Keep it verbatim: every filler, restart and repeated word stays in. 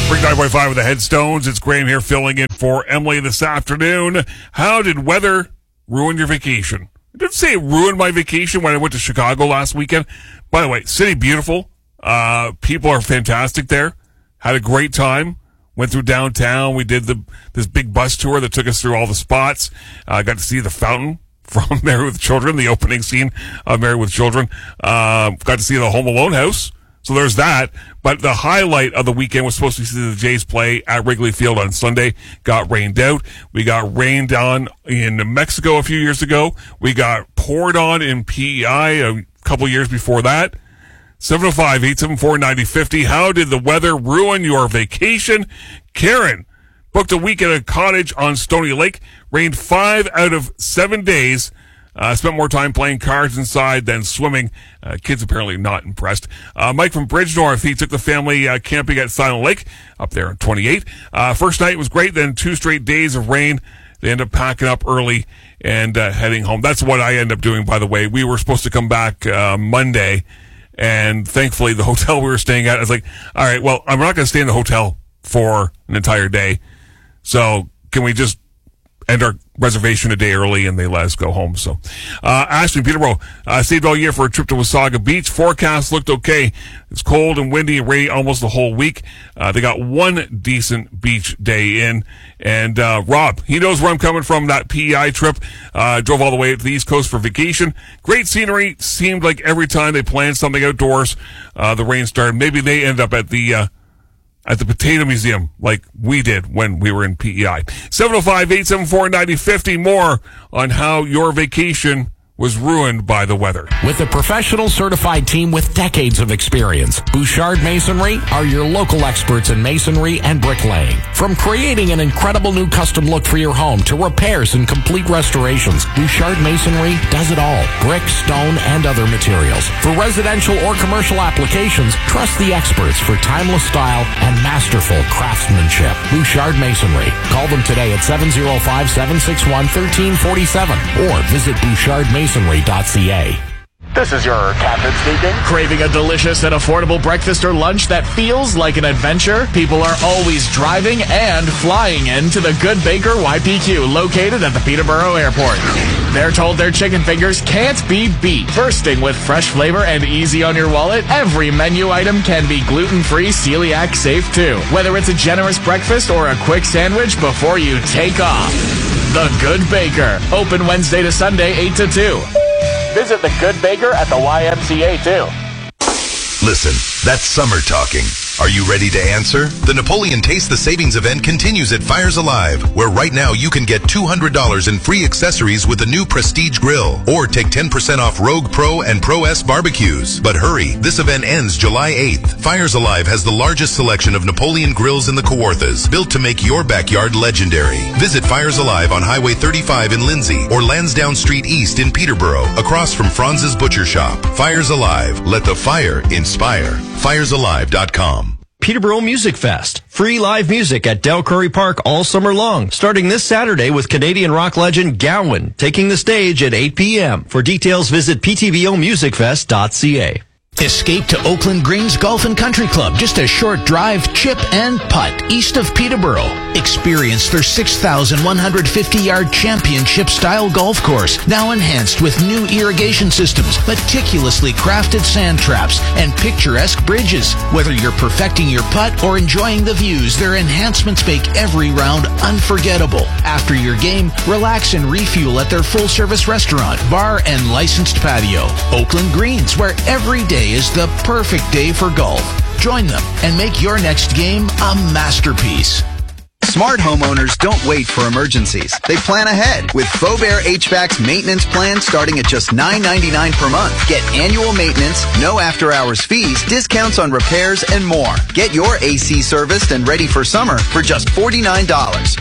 Bring nine point five with the Headstones. It's Graham here filling in for Emily this afternoon. How did weather ruin your vacation? I didn't say it ruined my vacation when I went to Chicago last weekend. By the way, city beautiful. Uh, people are fantastic there. Had a great time. Went through downtown. We did the this big bus tour that took us through all the spots. I uh, got to see the fountain from Married with Children, the opening scene of Married with Children. Uh, got to see the Home Alone house. So there's that. But the highlight of the weekend was supposed to see the Jays play at Wrigley Field on Sunday. Got rained out. We got rained on in Mexico a few years ago. We got poured on in P E I a couple years before that. seven oh five, eight seven four, nine oh five oh. How did the weather ruin your vacation? Karen booked a week at a cottage on Stony Lake. Rained five out of seven days. Uh, spent more time playing cards inside than swimming. Uh, kids apparently not impressed. Uh, Mike from Bridgenorth, he took the family uh, camping at Silent Lake up there on twenty-eight. Uh, first night was great, then two straight days of rain. They ended up packing up early and uh, heading home. That's what I ended up doing, by the way. We were supposed to come back uh, Monday, and thankfully the hotel we were staying at, I was like, all right, well, I'm not going to stay in the hotel for an entire day. So can we just end our reservation a day early, and they let us go home. So, uh, Ashton Peterborough, uh, saved all year for a trip to Wasaga Beach. Forecast looked okay. It's cold and windy and rainy almost the whole week. Uh, they got one decent beach day in. And, uh, Rob, he knows where I'm coming from, that P E I trip. Uh, drove all the way to the East Coast for vacation. Great scenery. Seemed like every time they planned something outdoors, uh, the rain started. Maybe they end up at the, uh, at the Potato Museum, like we did when we were in P E I. seven oh five, eight seven four, nine oh five oh. More on how your vacation was ruined by the weather. With a professional certified team with decades of experience, Bouchard Masonry are your local experts in masonry and bricklaying. From creating an incredible new custom look for your home to repairs and complete restorations, Bouchard Masonry does it all. Brick, stone, and other materials. For residential or commercial applications, trust the experts for timeless style and masterful craftsmanship. Bouchard Masonry. Call them today at seven oh five, seven six one, one three four seven or visit bouchard masonry dot c a. This is your captain speaking. Craving a delicious and affordable breakfast or lunch that feels like an adventure? People are always driving and flying into the Good Baker Y P Q, located at the Peterborough Airport. They're told their chicken fingers can't be beat. Bursting with fresh flavor and easy on your wallet, every menu item can be gluten-free, celiac safe too. Whether it's a generous breakfast or a quick sandwich before you take off. The Good Baker. Open Wednesday to Sunday, eight to two. Visit the Good Baker at the Y M C A too. Listen, that's summer talking. Are you ready to answer? The Napoleon Taste the Savings event continues at Fires Alive, where right now you can get two hundred dollars in free accessories with the new Prestige Grill, or take ten percent off Rogue Pro and Pro S barbecues. But hurry, this event ends July eighth. Fires Alive has the largest selection of Napoleon grills in the Kawarthas, built to make your backyard legendary. Visit Fires Alive on Highway thirty-five in Lindsay, or Lansdowne Street East in Peterborough, across from Franz's Butcher Shop. Fires Alive. Let the fire inspire. fires alive dot com. Peterborough Music Fest. Free live music at Del Curry Park all summer long, starting this Saturday with Canadian rock legend Gowan taking the stage at eight p.m. For details, visit p t v o music fest dot c a. Escape to Oakland Greens Golf and Country Club, just a short drive, chip, and putt east of Peterborough. Experience their six thousand one hundred fifty yard championship-style golf course, now enhanced with new irrigation systems, meticulously crafted sand traps, and picturesque bridges. Whether you're perfecting your putt or enjoying the views, their enhancements make every round unforgettable. After your game, relax and refuel at their full-service restaurant, bar, and licensed patio. Oakland Greens, where every day is the perfect day for golf. Join them and make your next game a masterpiece. Smart homeowners don't wait for emergencies. They plan ahead with Fobear H V A C's maintenance plan starting at just nine ninety-nine per month. Get annual maintenance, no after-hours fees, discounts on repairs, and more. Get your A C serviced and ready for summer for just forty-nine dollars.